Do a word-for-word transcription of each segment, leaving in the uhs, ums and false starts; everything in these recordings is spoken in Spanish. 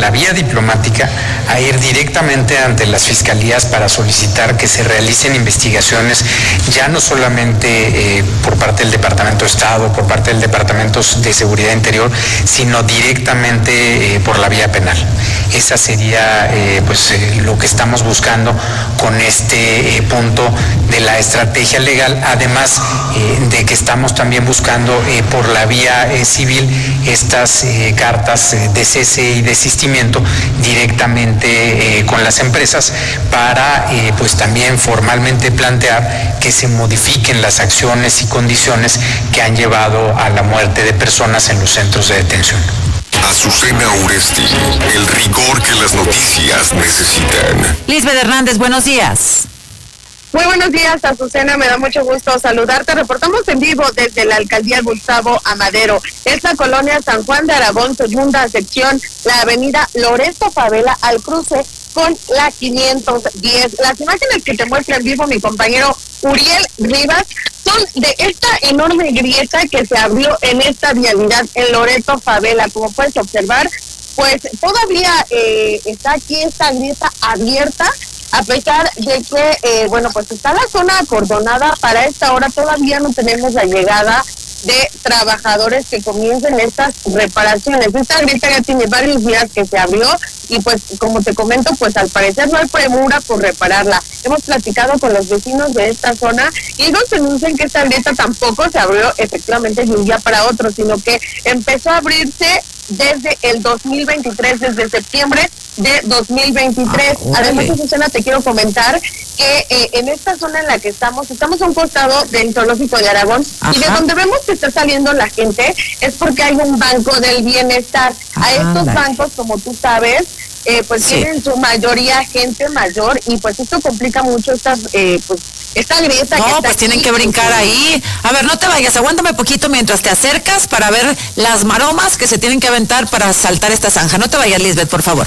la vía diplomática a ir directamente ante las fiscalías para solicitar que se realicen investigaciones, ya no solamente eh, por parte del Departamento de Estado, por parte del Departamento de Seguridad Interior, sino directamente eh, por la vía penal. Esa sería eh, pues eh, lo que estamos buscando con este eh, punto de la estrategia legal, además eh, de que estamos también buscando eh, por la vía eh, civil estas eh, cartas eh, de cese y desistimiento directamente eh, con las empresas para eh, pues también formalmente plantear que se modifiquen las acciones y condiciones que han llevado a la muerte de personas en los centros de detención. Azucena Uresti, el rigor que las noticias necesitan. Lisbeth Hernández, buenos días. Muy buenos días, Azucena, me da mucho gusto saludarte. Reportamos en vivo desde la alcaldía Gustavo Amadero. Es la colonia San Juan de Aragón, segunda sección, la avenida Loreto Favela, al cruce con la quinientos diez. Las imágenes que te muestra en vivo mi compañero Uriel Rivas son de esta enorme grieta que se abrió en esta vialidad en Loreto Favela. Como puedes observar, pues todavía eh, está aquí esta grieta abierta, a pesar de que, eh, bueno, pues está la zona acordonada. Para esta hora todavía no tenemos la llegada de trabajadores que comiencen estas reparaciones. Esta grieta ya tiene varios días que se abrió y pues como te comento, pues al parecer no hay premura por repararla. Hemos platicado con los vecinos de esta zona y ellos denuncian que esta grieta tampoco se abrió efectivamente de un día para otro, sino que empezó a abrirse desde el dos mil veintitrés, desde septiembre de dos mil veintitrés. Ah, además, Susana, te quiero comentar que eh, en esta zona en la que estamos, estamos a un costado del Zoológico de Aragón. Ajá. Y de donde vemos que está saliendo la gente es porque hay un banco del bienestar. Ajá, a estos dale. bancos, como tú sabes, eh, pues sí. tienen su mayoría gente mayor y pues esto complica mucho estas, eh, pues esta grieta. No, que está pues tienen aquí, que brincar ahí. A ver, no te vayas, aguántame poquito mientras te acercas para ver las maromas que se tienen que aventar para saltar esta zanja. No te vayas, Lisbeth, por favor.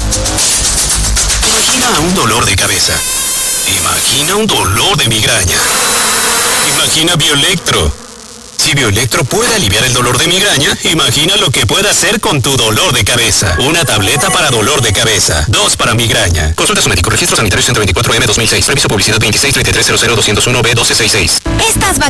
Imagina un dolor de cabeza. Imagina un dolor de migraña. Imagina Bioelectro. Si Bioelectro puede aliviar el dolor de migraña, imagina lo que puede hacer con tu dolor de cabeza. Una tableta para dolor de cabeza. Dos para migraña. Consulta a su médico. Registro sanitario ciento veinticuatro M dos mil seis. Reviso publicidad veintiséis treinta y tres cero cero doscientos uno B doce sesenta y seis. Estas